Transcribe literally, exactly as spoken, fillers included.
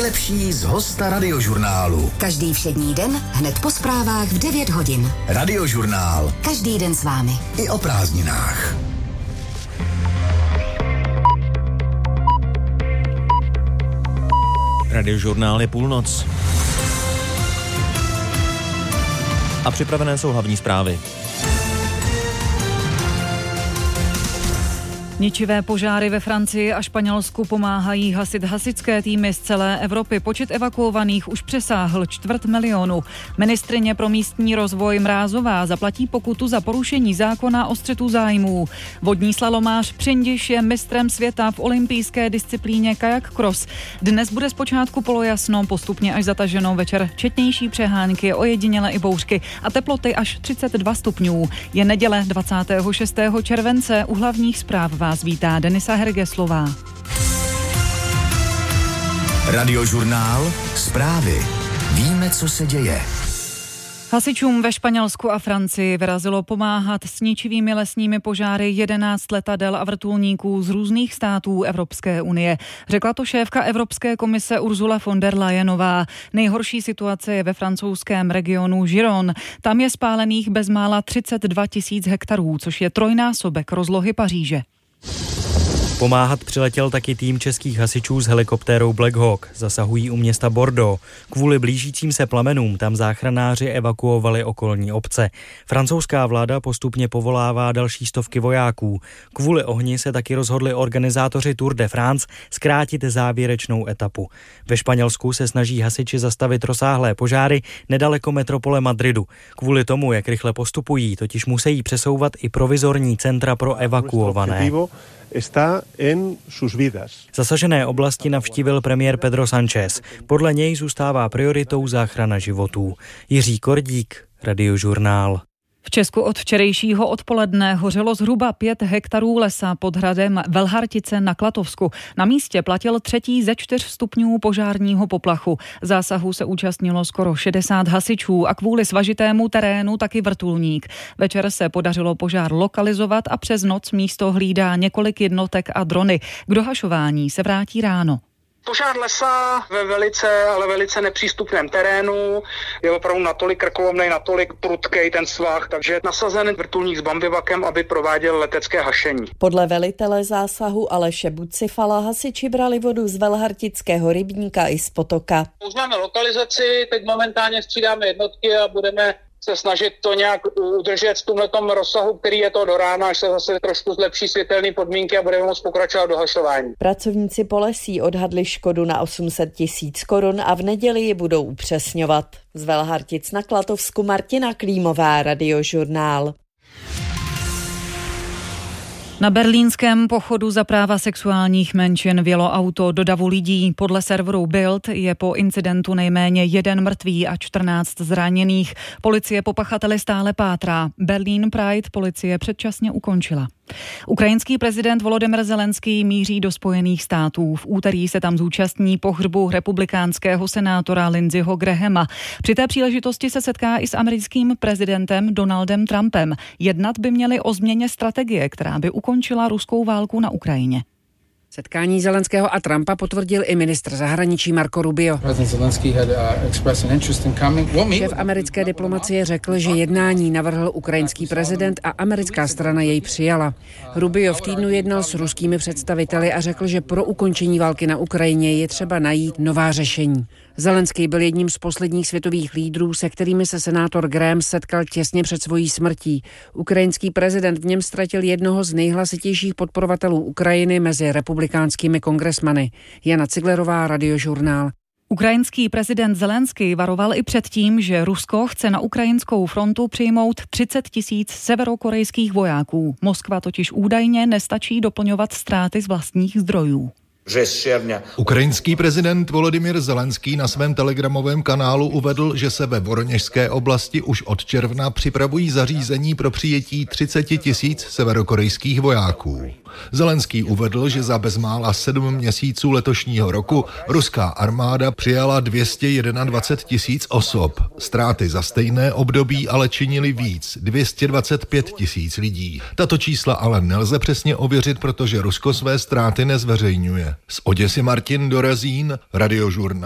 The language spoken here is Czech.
nejlepší z hosta Radiožurnálu. Každý všední den hned po zprávách v devět hodin. Radiožurnál. Každý den s vámi. I o prázdninách. Radiožurnál je půlnoc. A připravené jsou hlavní zprávy. Ničivé požáry ve Francii a Španělsku pomáhají hasit hasičské týmy z celé Evropy. Počet evakuovaných už přesáhl čtvrt milionu. Ministryně pro místní rozvoj Mrázová zaplatí pokutu za porušení zákona o střetu zájmů. Vodní slalomář Přindiš je mistrem světa v olympijské disciplíně kajak cross. Dnes bude zpočátku polojasno, postupně až zataženo, večer četnější přehánky, ojediněle i bouřky a teploty až třicet dva stupňů. Je neděle dvacátého šestého července, u hlavních zpráv vás vítá Denisa Hergeslová. Radiožurnál. Zprávy. Víme, co se děje. Hasičům ve Španělsku a Francii vyrazilo pomáhat s ničivými lesními požáry jedenáct letadel a vrtulníků z různých států Evropské unie. Řekla to šéfka Evropské komise Ursula von der Leyenová. Nejhorší situace je ve francouzském regionu Giron. Tam je spálených bezmála třicet dva tisíc hektarů, což je trojnásobek rozlohy Paříže. Pomáhat přiletěl taky tým českých hasičů s helikoptérou Black Hawk. Zasahují u města Bordeaux. Kvůli blížícím se plamenům tam záchranáři evakuovali okolní obce. Francouzská vláda postupně povolává další stovky vojáků. Kvůli ohni se taky rozhodli organizátoři Tour de France zkrátit závěrečnou etapu. Ve Španělsku se snaží hasiči zastavit rozsáhlé požáry nedaleko metropole Madridu. Kvůli tomu, jak rychle postupují, totiž musí přesouvat i provizorní centra pro evakuované. Zasažené oblasti navštívil premiér Pedro Sánchez. Podle něj zůstává prioritou záchrana životů. Jiří Kordík, Radiožurnál. V Česku od včerejšího odpoledne hořelo zhruba pět hektarů lesa pod hradem Velhartice na Klatovsku. Na místě platil třetí ze čtyř stupňů požárního poplachu. Zásahu se účastnilo skoro šedesát hasičů a kvůli svažitému terénu taky vrtulník. Večer se podařilo požár lokalizovat a přes noc místo hlídá několik jednotek a drony. K dohašování se vrátí ráno. Požár lesa ve velice, ale velice nepřístupném terénu, je opravdu natolik krkolomnej, natolik prudkej ten svah, takže nasazen vrtulník s bambivakem, aby prováděl letecké hašení. Podle velitele zásahu Aleše Bucifala hasiči brali vodu z Velhartického rybníka i z potoka. Už máme lokalizaci, teď momentálně střídáme jednotky a budeme se snažit to nějak udržet v tomhletom rozsahu, který je to do rána, až se zase trošku zlepší světelné podmínky a budeme moct pokračovat do hašování. Pracovníci Polesí odhadli škodu na osm set tisíc korun a v neděli ji budou upřesňovat. Z Velhartic na Klatovsku Martina Klímová, Radiožurnál. Na berlínském pochodu za práva sexuálních menšin vjelo auto do davu lidí. Podle serveru Bild je po incidentu nejméně jeden mrtvý a čtrnáct zraněných. Policie po pachateli stále pátrá. Berlín Pride policie předčasně ukončila. Ukrajinský prezident Volodymyr Zelenský míří do Spojených států. V úterý se tam zúčastní pohřbu republikánského senátora Lindseyho Grahama. Při té příležitosti se setká i s americkým prezidentem Donaldem Trumpem. Jednat by měli o změně strategie, která by ukončila ruskou válku na Ukrajině. Setkání Zelenského a Trumpa potvrdil i ministr zahraničí Marco Rubio. Šéf americké diplomacie řekl, že jednání navrhl ukrajinský prezident a americká strana jej přijala. Rubio v týdnu jednal s ruskými představiteli a řekl, že pro ukončení války na Ukrajině je třeba najít nová řešení. Zelenský byl jedním z posledních světových lídrů, se kterými se senátor Graham setkal těsně před svojí smrtí. Ukrajinský prezident v něm ztratil jednoho z nejhlasitějších podporovatelů Ukrajiny mezi republikánskými kongresmany. Jana Ciglerová, Radiožurnál. Ukrajinský prezident Zelenský varoval i před tím, že Rusko chce na ukrajinskou frontu přijmout třicet tisíc severokorejských vojáků. Moskva totiž údajně nestačí doplňovat ztráty z vlastních zdrojů. Ukrajinský prezident Volodymyr Zelenský na svém telegramovém kanálu uvedl, že se ve Voroněžské oblasti už od června připravují zařízení pro přijetí třicet tisíc severokorejských vojáků. Zelenský uvedl, že za bezmála sedm měsíců letošního roku ruská armáda přijala dvě stě dvacet jedna tisíc osob. Ztráty za stejné období ale činily víc, dvě stě dvacet pět tisíc lidí. Tato čísla ale nelze přesně ověřit, protože Rusko své ztráty nezveřejňuje. Z Oděsy Martin Dorazín, Radiožurnál.